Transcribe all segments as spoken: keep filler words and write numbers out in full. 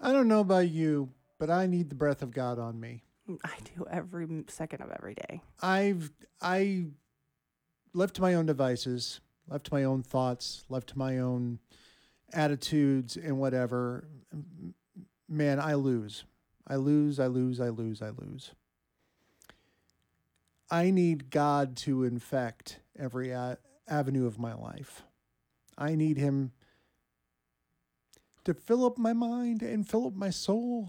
I don't know about you, but I need the breath of God on me. I do every second of every day. I've I left to my own devices, left to my own thoughts, left to my own attitudes and whatever. Man, I lose. I lose, I lose, I lose, I lose. I need God to infect every a- avenue of my life. I need him to fill up my mind and fill up my soul.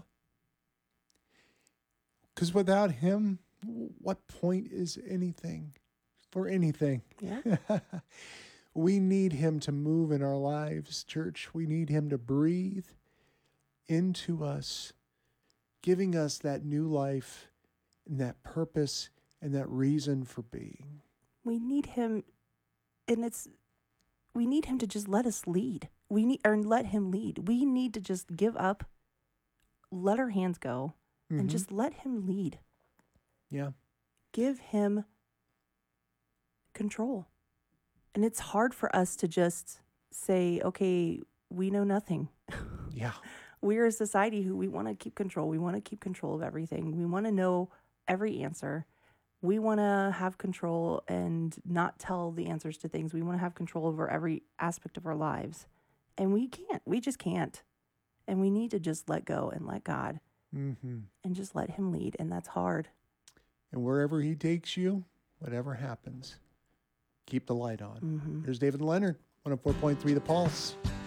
Because without him, what point is anything for anything? Yeah. We need him to move in our lives, church. We need him to breathe into us, giving us that new life and that purpose and that reason for being. We need him, and it's, we need him to just let us lead. We need, or let him lead. We need to just give up, let our hands go, Mm-hmm. and just let him lead. Yeah. Give him control. And it's hard for us to just say, okay, we know nothing. Yeah. We're a society who we want to keep control. We want to keep control of everything. We want to know every answer. We want to have control and not tell the answers to things. We want to have control over every aspect of our lives. And we can't. We just can't. And we need to just let go and let God Mm-hmm. and just let him lead. And that's hard. And wherever he takes you, whatever happens, keep the light on. Mm-hmm. Here's David Leonard, one oh four point three The Pulse.